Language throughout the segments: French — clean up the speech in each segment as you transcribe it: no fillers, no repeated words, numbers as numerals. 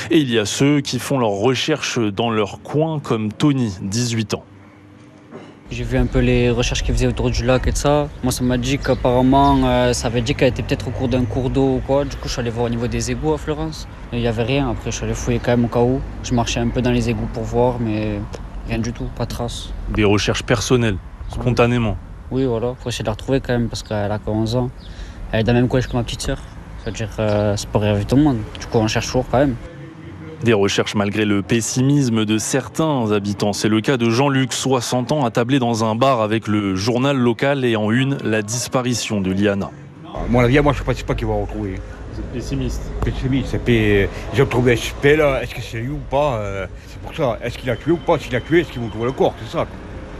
Et il y a ceux qui font leurs recherches dans leur coin, comme Tony, 18 ans. J'ai vu un peu les recherches qu'ils faisaient autour du lac et de ça. Moi, ça m'a dit qu'apparemment, ça avait dit qu'elle était peut-être au cours d'un cours d'eau ou quoi. Du coup, je suis allé voir au niveau des égouts à Fleurance. Il n'y avait rien. Après, je suis allé fouiller quand même au cas où. Je marchais un peu dans les égouts pour voir, mais rien du tout, pas de traces. Des recherches personnelles, spontanément. Oui, voilà, faut essayer de la retrouver quand même parce qu'elle a que 11 ans. Elle est dans le même collège que ma petite sœur. C'est-à-dire, c'est pas arrivé tout le monde. Du coup, on cherche toujours quand même. Des recherches malgré le pessimisme de certains habitants. C'est le cas de Jean-Luc, 60 ans, attablé dans un bar avec le journal local et en une, la disparition de Liana. À mon avis, moi je ne pense pas qu'ils vont retrouver. Vous êtes pessimiste? Pessimiste, ils ont trouvé SP là, est-ce que c'est lui ou pas c'est pour ça, est-ce qu'il a tué ou pas? S'il a tué, est-ce qu'ils vont trouver le corps? C'est ça.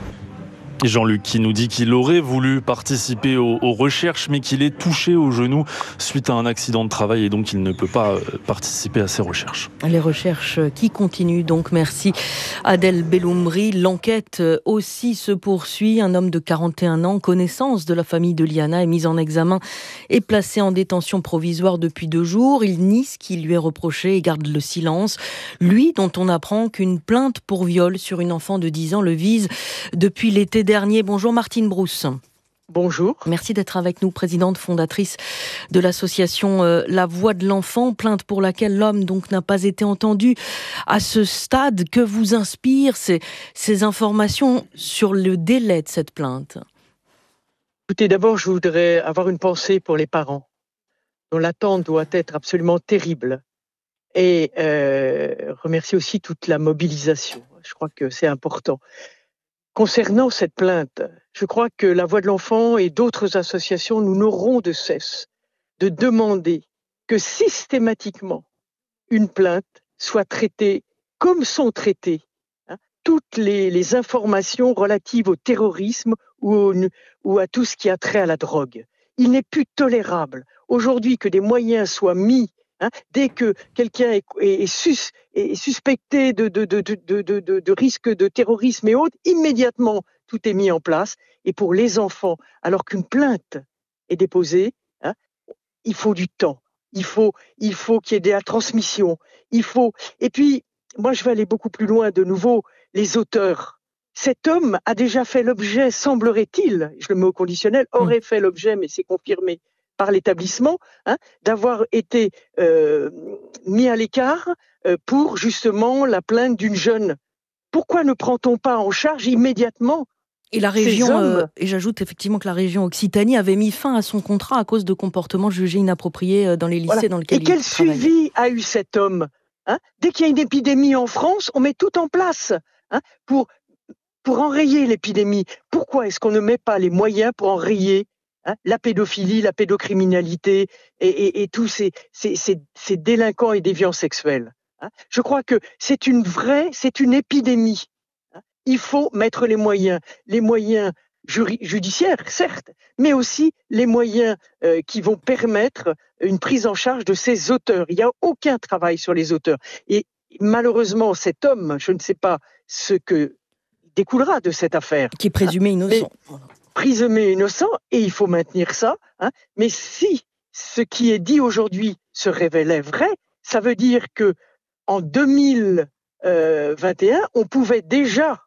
Et Jean-Luc qui nous dit qu'il aurait voulu participer aux recherches, mais qu'il est touché au genou suite à un accident de travail et donc il ne peut pas participer à ces recherches. Les recherches qui continuent donc, merci Adèle Belloumri. L'enquête aussi se poursuit. Un homme de 41 ans, connaissance de la famille de Liana, est mis en examen et placé en détention provisoire depuis 2 jours. Il nie ce qui lui est reproché et garde le silence. Lui, dont on apprend qu'une plainte pour viol sur une enfant de 10 ans le vise depuis l'été dernier. Bonjour Martine Brousse. Bonjour. Merci d'être avec nous, présidente fondatrice de l'association La Voix de l'Enfant, plainte pour laquelle l'homme donc n'a pas été entendu. À ce stade, que vous inspirent ces informations sur le délai de cette plainte? Écoutez, d'abord, je voudrais avoir une pensée pour les parents, dont l'attente doit être absolument terrible. Et remercier aussi toute la mobilisation. Je crois que c'est important. Concernant cette plainte, je crois que La Voix de l'Enfant et d'autres associations, nous n'aurons de cesse de demander que systématiquement une plainte soit traitée comme sont traitées toutes les informations relatives au terrorisme ou à tout ce qui a trait à la drogue. Il n'est plus tolérable aujourd'hui que des moyens soient mis dès que quelqu'un est suspecté de risque de terrorisme et autres, immédiatement tout est mis en place. Et pour les enfants, alors qu'une plainte est déposée, il faut du temps, il faut qu'il y ait de la transmission, et puis moi je vais aller beaucoup plus loin de nouveau, les auteurs. Cet homme a déjà fait l'objet, semblerait-il, je le mets au conditionnel, aurait fait l'objet, mais c'est confirmé par l'établissement, d'avoir été mis à l'écart pour justement la plainte d'une jeune. Pourquoi ne prend-on pas en charge immédiatement et la région, et j'ajoute effectivement que la région Occitanie avait mis fin à son contrat à cause de comportements jugés inappropriés dans les lycées dans lesquels il travaillait. Et quel suivi a eu cet homme? Dès qu'il y a une épidémie en France, on met tout en place pour enrayer l'épidémie. Pourquoi est-ce qu'on ne met pas les moyens pour enrayer la pédophilie, la pédocriminalité et tous ces délinquants et déviants sexuels? Je crois que c'est une épidémie. Il faut mettre les moyens judiciaires, certes, mais aussi les moyens qui vont permettre une prise en charge de ces auteurs. Il n'y a aucun travail sur les auteurs. Et malheureusement, cet homme, je ne sais pas ce que découlera de cette affaire. Qui est présumé innocent. Présumé innocent, et il faut maintenir ça. Mais si ce qui est dit aujourd'hui se révélait vrai, ça veut dire que en 2021, on pouvait déjà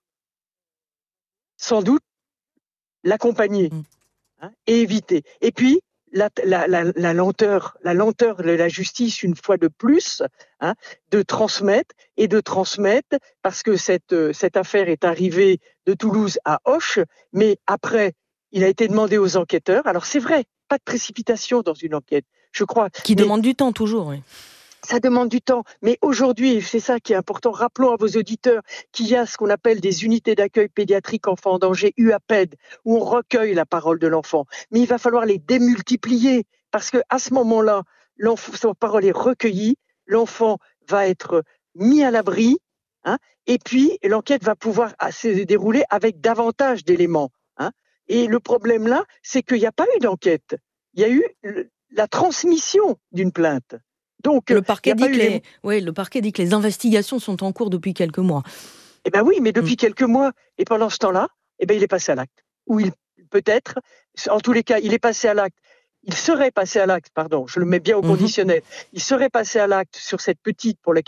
sans doute l'accompagner et éviter. Et puis, la lenteur de la justice, une fois de plus, de transmettre, parce que cette affaire est arrivée de Toulouse à Auch, mais après, il a été demandé aux enquêteurs. Alors c'est vrai, pas de précipitation dans une enquête, je crois. Qui demande du temps toujours, oui. Ça demande du temps, mais aujourd'hui, c'est ça qui est important, rappelons à vos auditeurs qu'il y a ce qu'on appelle des unités d'accueil pédiatrique enfants en danger, UAPED, où on recueille la parole de l'enfant. Mais il va falloir les démultiplier, parce qu'à ce moment-là, sa parole est recueillie, l'enfant va être mis à l'abri, et puis l'enquête va pouvoir se dérouler avec davantage d'éléments. Et le problème là, c'est qu'il n'y a pas eu d'enquête, il y a eu la transmission d'une plainte. Donc, le parquet dit que les investigations sont en cours depuis quelques mois. Eh bien oui, mais depuis quelques mois, et pendant ce temps-là, il est passé à l'acte. Ou peut-être, en tous les cas, il est passé à l'acte. Il serait passé à l'acte, pardon, je le mets bien au conditionnel. Il serait passé à l'acte sur cette petite pour laquelle